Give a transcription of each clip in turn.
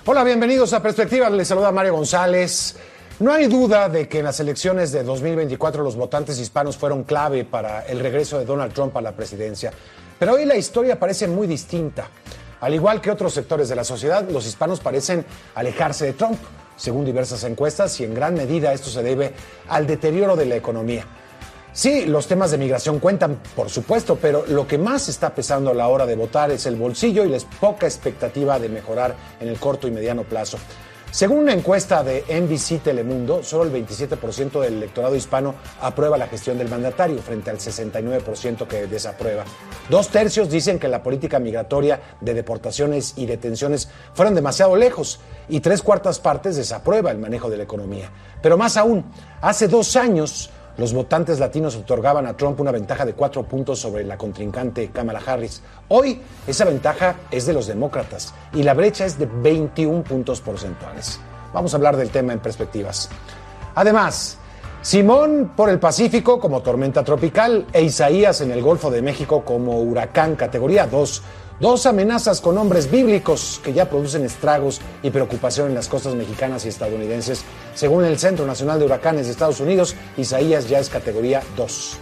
Hola, bienvenidos a Perspectiva. Les saluda Mario González. No hay duda de que en las elecciones de 2024 los votantes hispanos fueron clave para el regreso de Donald Trump a la presidencia. Pero hoy la historia parece muy distinta. Al igual que otros sectores de la sociedad, los hispanos parecen alejarse de Trump, según diversas encuestas, y en gran medida esto se debe al deterioro de la economía. Sí, los temas de migración cuentan, por supuesto, pero lo que más está pesando a la hora de votar es el bolsillo y la poca expectativa de mejorar en el corto y mediano plazo. Según una encuesta de NBC Telemundo, solo el 27% del electorado hispano aprueba la gestión del mandatario, frente al 69% que desaprueba. 2/3 dicen que la política migratoria de deportaciones y detenciones fueron demasiado lejos, y 3/4 partes desaprueba el manejo de la economía. Pero más aún, hace 2 años, los votantes latinos otorgaban a Trump una ventaja de 4 puntos sobre la contrincante Kamala Harris. Hoy, esa ventaja es de los demócratas y la brecha es de 21 puntos porcentuales. Vamos a hablar del tema en perspectivas. Además, Simón por el Pacífico como tormenta tropical e Isaías en el Golfo de México como huracán categoría 2. 2 amenazas con nombres bíblicos que ya producen estragos y preocupación en las costas mexicanas y estadounidenses. Según el Centro Nacional de Huracanes de Estados Unidos, Isaías ya es categoría 2.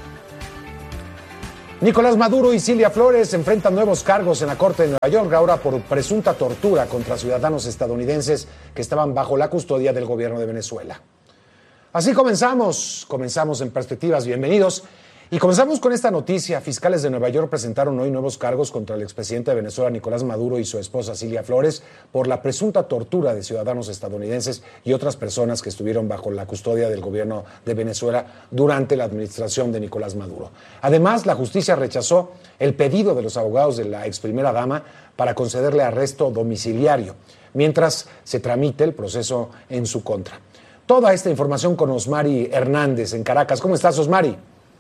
Nicolás Maduro y Cilia Flores enfrentan nuevos cargos en la Corte de Nueva York, ahora por presunta tortura contra ciudadanos estadounidenses que estaban bajo la custodia del gobierno de Venezuela. Así comenzamos en Perspectivas, bienvenidos. Y comenzamos con esta noticia. Fiscales de Nueva York presentaron hoy nuevos cargos contra el expresidente de Venezuela, Nicolás Maduro, y su esposa, Cilia Flores, por la presunta tortura de ciudadanos estadounidenses y otras personas que estuvieron bajo la custodia del gobierno de Venezuela durante la administración de Nicolás Maduro. Además, la justicia rechazó el pedido de los abogados de la ex primera dama para concederle arresto domiciliario, mientras se tramite el proceso en su contra. Toda esta información con Osmari Hernández en Caracas. ¿Cómo estás, Osmari?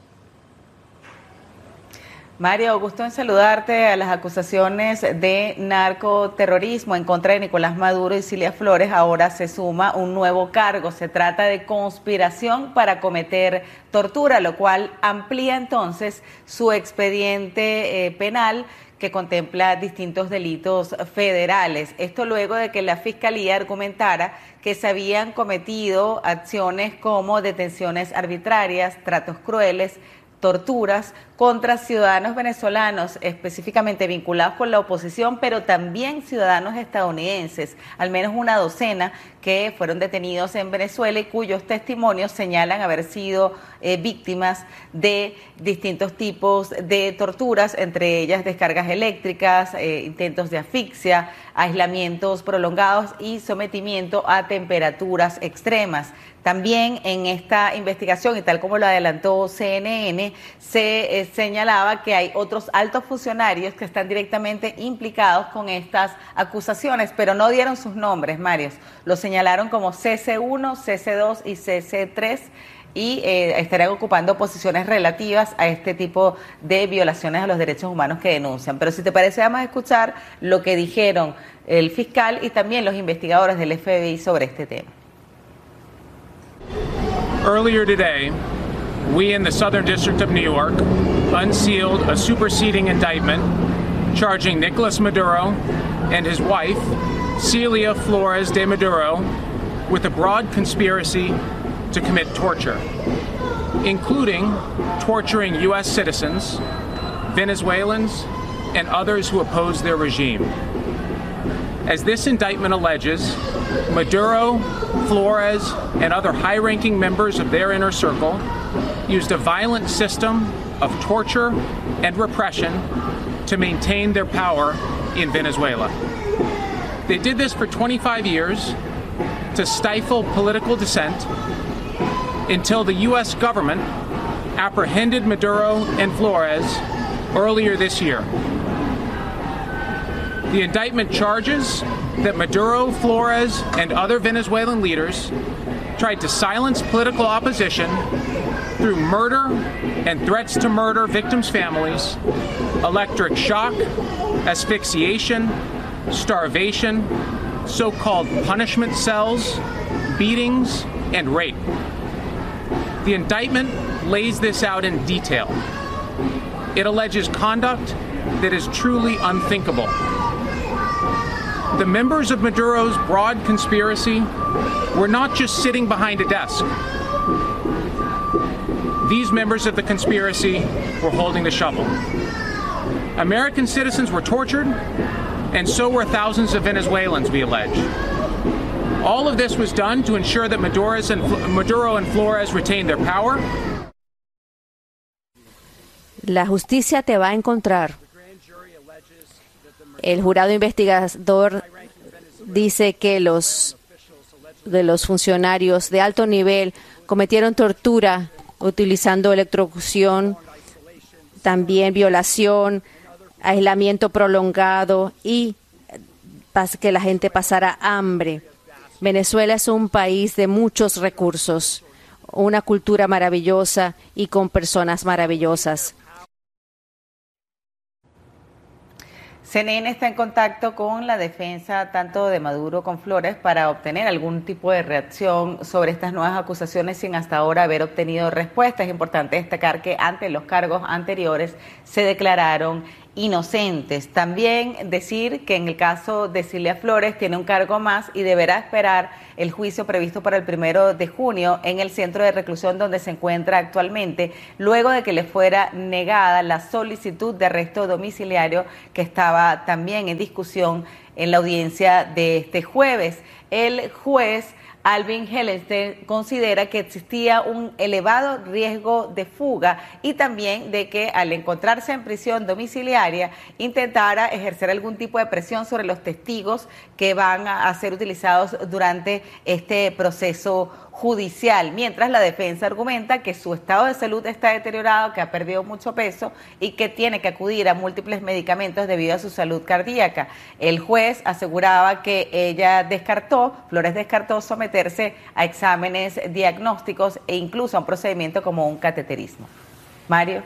Mario, gusto en saludarte. A las acusaciones de narcoterrorismo en contra de Nicolás Maduro y Cilia Flores ahora se suma un nuevo cargo. Se trata de conspiración para cometer tortura, lo cual amplía entonces su expediente penal que contempla distintos delitos federales. Esto luego de que la Fiscalía argumentara que se habían cometido acciones como detenciones arbitrarias, tratos crueles, torturas contra ciudadanos venezolanos, específicamente vinculados con la oposición, pero también ciudadanos estadounidenses, al menos una docena que fueron detenidos en Venezuela y cuyos testimonios señalan haber sido víctimas de distintos tipos de torturas, entre ellas descargas eléctricas, intentos de asfixia, aislamientos prolongados y sometimiento a temperaturas extremas. También en esta investigación, y tal como lo adelantó CNN, se señalaba que hay otros altos funcionarios que están directamente implicados con estas acusaciones, pero no dieron sus nombres, Mario. Los señalaron como CC1, CC2 y CC3 y estarán ocupando posiciones relativas a este tipo de violaciones a los derechos humanos que denuncian. Pero si te parece, vamos a escuchar lo que dijeron el fiscal y también los investigadores del FBI sobre este tema. Earlier today, we in the Southern District of New York unsealed a superseding indictment charging Nicolas Maduro and his wife, Cilia Flores de Maduro, with a broad conspiracy to commit torture, including torturing U.S. citizens, Venezuelans, and others who oppose their regime. As this indictment alleges, Maduro, Flores, and other high-ranking members of their inner circle used a violent system of torture and repression to maintain their power in Venezuela. They did this for 25 years to stifle political dissent until the U.S. government apprehended Maduro and Flores earlier this year. The indictment charges that Maduro, Flores, and other Venezuelan leaders tried to silence political opposition through murder and threats to murder victims' families, electric shock, asphyxiation, starvation, so-called punishment cells, beatings, and rape. The indictment lays this out in detail. It alleges conduct that is truly unthinkable. the members of Maduro's broad conspiracy were not just sitting behind a desk. These members of the conspiracy were holding the shovel. American citizens were tortured, and so were thousands of Venezuelans, we allege. All of this was done to ensure that Maduro and Flores retained their power. La justicia te va a encontrar. El jurado investigador dice que los funcionarios de alto nivel cometieron tortura utilizando electrocución, también violación, aislamiento prolongado y que la gente pasara hambre. Venezuela es un país de muchos recursos, una cultura maravillosa y con personas maravillosas. CNN está en contacto con la defensa tanto de Maduro como Flores para obtener algún tipo de reacción sobre estas nuevas acusaciones sin hasta ahora haber obtenido respuesta. Es importante destacar que ante los cargos anteriores se declararon inocentes. También decir que en el caso de Cilia Flores tiene un cargo más y deberá esperar el juicio previsto para el 1 de junio en el centro de reclusión donde se encuentra actualmente, luego de que le fuera negada la solicitud de arresto domiciliario que estaba también en discusión en la audiencia de este jueves. El juez Alvin Hellenstein considera que existía un elevado riesgo de fuga y también de que al encontrarse en prisión domiciliaria intentara ejercer algún tipo de presión sobre los testigos que van a ser utilizados durante este proceso judicial, mientras la defensa argumenta que su estado de salud está deteriorado, que ha perdido mucho peso y que tiene que acudir a múltiples medicamentos debido a su salud cardíaca. El juez aseguraba que Flores descartó someterse a exámenes diagnósticos e incluso a un procedimiento como un cateterismo. Mario.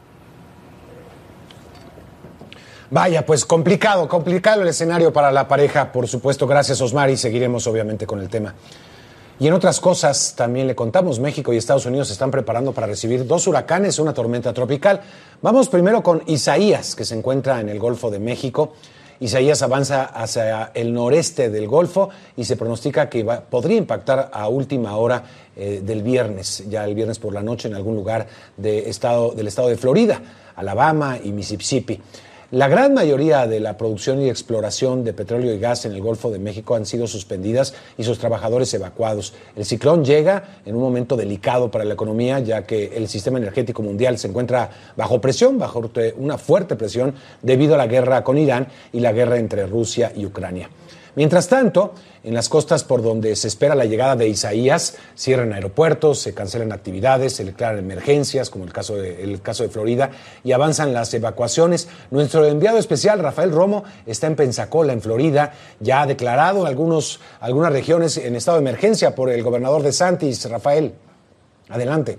Vaya, pues complicado el escenario para la pareja, por supuesto. Gracias, Osmar, y seguiremos obviamente con el tema. Y en otras cosas, también le contamos, México y Estados Unidos se están preparando para recibir 2 huracanes, una tormenta tropical. Vamos primero con Isaías, que se encuentra en el Golfo de México. Isaías avanza hacia el noreste del Golfo y se pronostica que podría impactar a última hora del viernes, ya el viernes por la noche, en algún lugar del estado de Florida, Alabama y Mississippi. La gran mayoría de la producción y exploración de petróleo y gas en el Golfo de México han sido suspendidas y sus trabajadores evacuados. El ciclón llega en un momento delicado para la economía, ya que el sistema energético mundial se encuentra bajo presión, bajo una fuerte presión debido a la guerra con Irán y la guerra entre Rusia y Ucrania. Mientras tanto, en las costas por donde se espera la llegada de Isaías, cierran aeropuertos, se cancelan actividades, se declaran emergencias, como el caso de Florida, y avanzan las evacuaciones. Nuestro enviado especial, Rafael Romo, está en Pensacola, en Florida. Ya ha declarado algunas regiones en estado de emergencia por el gobernador DeSantis. Rafael, adelante.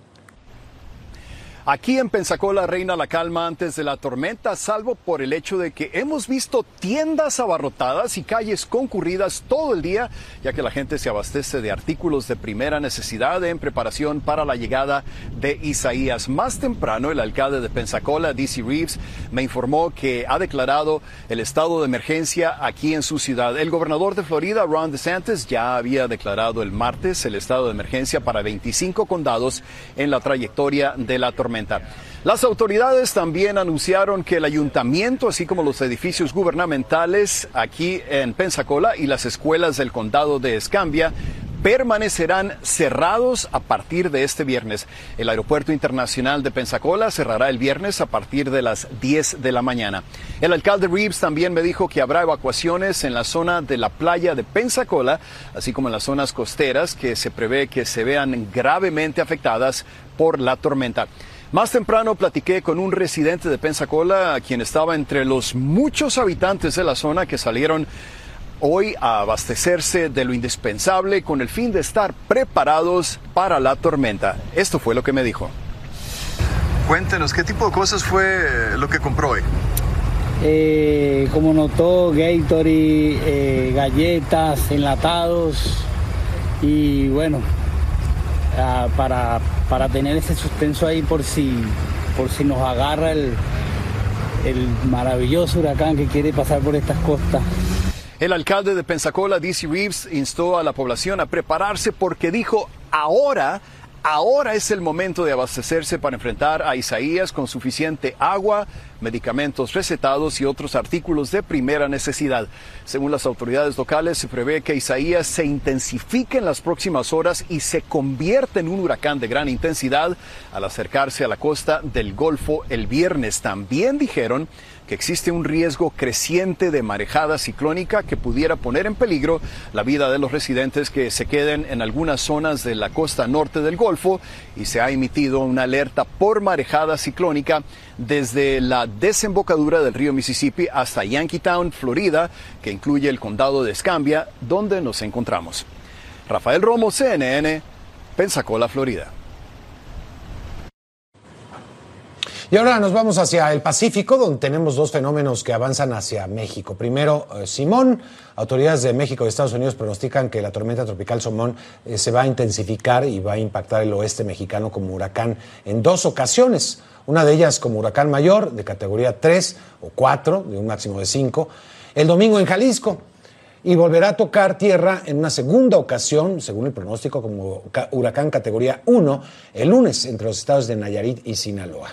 Aquí en Pensacola reina la calma antes de la tormenta, salvo por el hecho de que hemos visto tiendas abarrotadas y calles concurridas todo el día, ya que la gente se abastece de artículos de primera necesidad en preparación para la llegada de Isaías. Más temprano, el alcalde de Pensacola, D.C. Reeves, me informó que ha declarado el estado de emergencia aquí en su ciudad. El gobernador de Florida, Ron DeSantis, ya había declarado el martes el estado de emergencia para 25 condados en la trayectoria de la tormenta. Las autoridades también anunciaron que el ayuntamiento, así como los edificios gubernamentales aquí en Pensacola y las escuelas del condado de Escambia, permanecerán cerrados a partir de este viernes. El aeropuerto internacional de Pensacola cerrará el viernes a partir de las 10 de la mañana. El alcalde Reeves también me dijo que habrá evacuaciones en la zona de la playa de Pensacola, así como en las zonas costeras que se prevé que se vean gravemente afectadas por la tormenta. Más temprano platiqué con un residente de Pensacola, quien estaba entre los muchos habitantes de la zona que salieron hoy a abastecerse de lo indispensable con el fin de estar preparados para la tormenta. Esto fue lo que me dijo. Cuéntenos, ¿qué tipo de cosas fue lo que compró hoy? Como notó, Gatorade, galletas, enlatados y bueno, para tener ese suspenso ahí por si nos agarra el maravilloso huracán que quiere pasar por estas costas. El alcalde de Pensacola, D.C. Reeves, instó a la población a prepararse porque dijo, ahora es el momento de abastecerse para enfrentar a Isaías con suficiente agua, medicamentos recetados y otros artículos de primera necesidad. Según las autoridades locales, se prevé que Isaías se intensifique en las próximas horas y se convierta en un huracán de gran intensidad al acercarse a la costa del Golfo el viernes. También dijeron que existe un riesgo creciente de marejada ciclónica que pudiera poner en peligro la vida de los residentes que se queden en algunas zonas de la costa norte del Golfo, y se ha emitido una alerta por marejada ciclónica desde la desembocadura del río Mississippi hasta Yankeetown, Florida, que incluye el condado de Escambia, donde nos encontramos. Rafael Romo, CNN, Pensacola, Florida. Y ahora nos vamos hacia el Pacífico, donde tenemos dos fenómenos que avanzan hacia México. Primero, Simón. Autoridades de México y Estados Unidos pronostican que la tormenta tropical Simón se va a intensificar y va a impactar el oeste mexicano como huracán en dos ocasiones. Una de ellas como huracán mayor, de categoría 3 o 4, de un máximo de 5, el domingo en Jalisco. Y volverá a tocar tierra en una segunda ocasión, según el pronóstico, como huracán categoría 1, el lunes entre los estados de Nayarit y Sinaloa.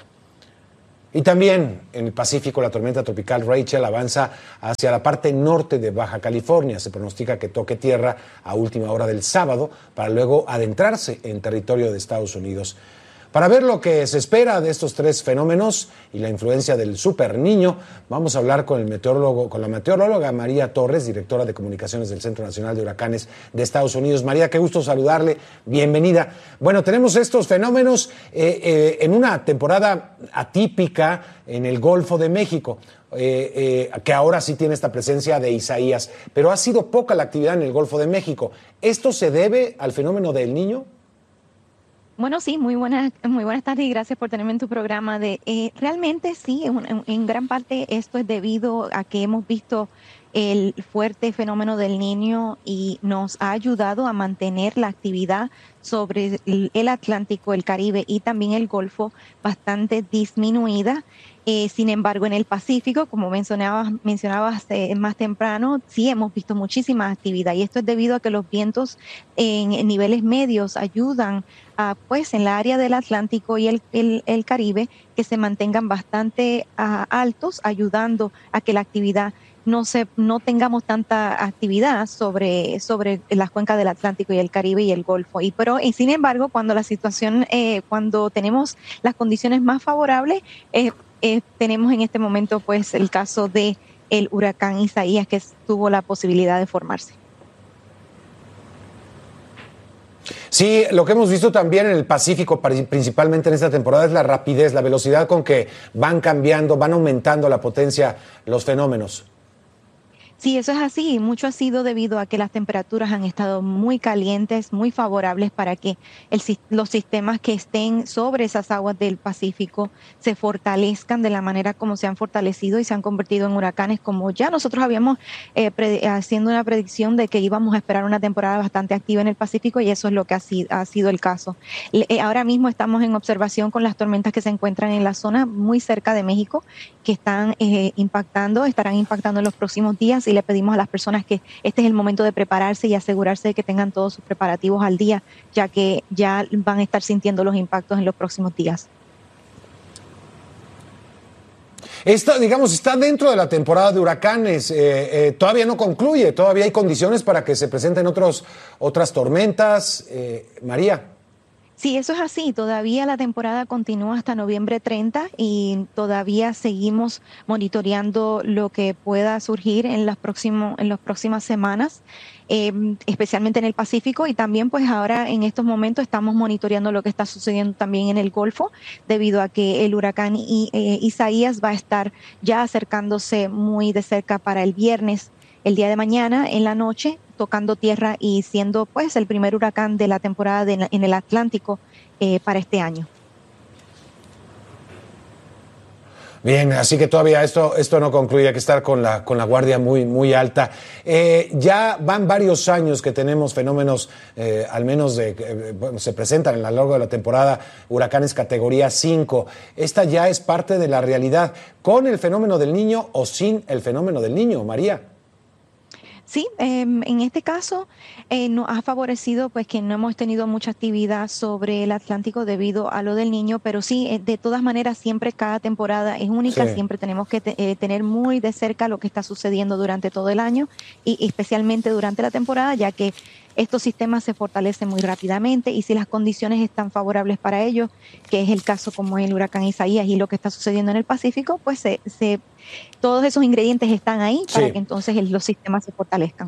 Y también en el Pacífico, la tormenta tropical Rachel avanza hacia la parte norte de Baja California. Se pronostica que toque tierra a última hora del sábado para luego adentrarse en territorio de Estados Unidos. Para ver lo que se espera de estos tres fenómenos y la influencia del Super Niño, vamos a hablar con la meteoróloga María Torres, directora de comunicaciones del Centro Nacional de Huracanes de Estados Unidos. María, qué gusto saludarle, bienvenida. Bueno, tenemos estos fenómenos en una temporada atípica en el Golfo de México, que ahora sí tiene esta presencia de Isaías, pero ha sido poca la actividad en el Golfo de México. ¿Esto se debe al fenómeno del Niño? Bueno, sí, muy buenas tardes y gracias por tenerme en tu programa. Realmente sí, en gran parte esto es debido a que hemos visto el fuerte fenómeno del Niño y nos ha ayudado a mantener la actividad sobre el Atlántico, el Caribe y también el Golfo bastante disminuida. Sin embargo, en el Pacífico, como mencionabas más temprano, sí hemos visto muchísima actividad y esto es debido a que los vientos en niveles medios ayudan a, pues, en la área del Atlántico y el Caribe que se mantengan bastante altos, ayudando a que la actividad no tengamos tanta actividad sobre las cuencas del Atlántico y el Caribe y el Golfo. Pero sin embargo, cuando cuando tenemos las condiciones más favorables, tenemos en este momento pues el caso de el huracán Isaías, que tuvo la posibilidad de formarse. Sí, lo que hemos visto también en el Pacífico, principalmente en esta temporada, es la rapidez, la velocidad con que van cambiando, van aumentando la potencia los fenómenos. Sí, eso es así. Mucho ha sido debido a que las temperaturas han estado muy calientes, muy favorables para que los sistemas que estén sobre esas aguas del Pacífico se fortalezcan de la manera como se han fortalecido y se han convertido en huracanes, como ya nosotros habíamos haciendo una predicción de que íbamos a esperar una temporada bastante activa en el Pacífico, y eso es lo que ha sido el caso. Ahora mismo estamos en observación con las tormentas que se encuentran en la zona muy cerca de México, que estarán impactando en los próximos días, y le pedimos a las personas que este es el momento de prepararse y asegurarse de que tengan todos sus preparativos al día, ya que ya van a estar sintiendo los impactos en los próximos días. Esta, digamos, está dentro de la temporada de huracanes, todavía no concluye, todavía hay condiciones para que se presenten otras tormentas. María. Sí, eso es así. Todavía la temporada continúa hasta noviembre 30 y todavía seguimos monitoreando lo que pueda surgir en las próximas semanas, especialmente en el Pacífico, y también pues ahora en estos momentos estamos monitoreando lo que está sucediendo también en el Golfo, debido a que el huracán Isaías va a estar ya acercándose muy de cerca para el viernes, el día de mañana en la noche, tocando tierra y siendo pues el primer huracán de la temporada en el Atlántico para este año. Bien, así que todavía esto no concluye, hay que estar con la guardia muy alta. Ya van varios años que tenemos fenómenos, al menos se presentan a lo largo de la temporada, huracanes categoría 5. Esta ya es parte de la realidad, con el fenómeno del Niño o sin el fenómeno del Niño, María. Sí, en este caso nos ha favorecido pues que no hemos tenido mucha actividad sobre el Atlántico debido a lo del Niño, pero sí, de todas maneras siempre cada temporada es única, sí. Siempre tenemos que tener muy de cerca lo que está sucediendo durante todo el año y especialmente durante la temporada, ya que estos sistemas se fortalecen muy rápidamente y si las condiciones están favorables para ellos, que es el caso como el huracán Isaías y lo que está sucediendo en el Pacífico, pues todos esos ingredientes están ahí para que entonces los sistemas se fortalezcan.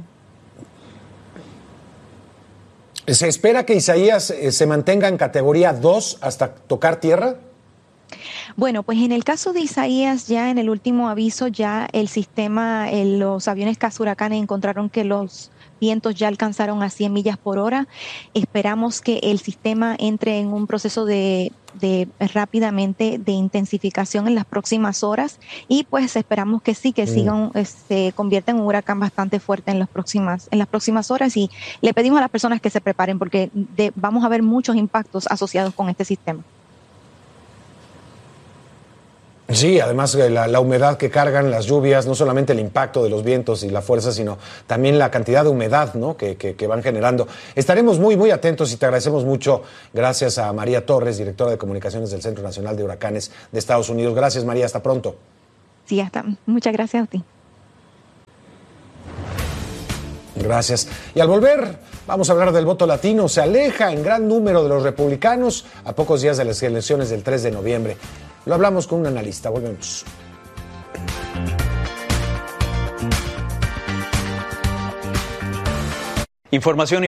¿Se espera que Isaías se mantenga en categoría 2 hasta tocar tierra? Bueno, pues en el caso de Isaías, ya en el último aviso, ya el sistema, los aviones cazahuracanes encontraron que los vientos ya alcanzaron a 100 millas por hora. Esperamos que el sistema entre en un proceso de rápidamente de intensificación en las próximas horas y pues esperamos que sí, que se convierta en un huracán bastante fuerte en las próximas horas y le pedimos a las personas que se preparen porque vamos a ver muchos impactos asociados con este sistema. Sí, además la humedad que cargan las lluvias, no solamente el impacto de los vientos y la fuerza, sino también la cantidad de humedad, ¿no? que van generando. Estaremos muy, muy atentos y te agradecemos mucho. Gracias a María Torres, directora de comunicaciones del Centro Nacional de Huracanes de Estados Unidos. Gracias, María. Hasta pronto. Sí, muchas gracias a ti. Gracias. Y al volver, vamos a hablar del voto latino. Se aleja en gran número de los republicanos a pocos días de las elecciones del 3 de noviembre. Lo hablamos con un analista. Volvemos. Información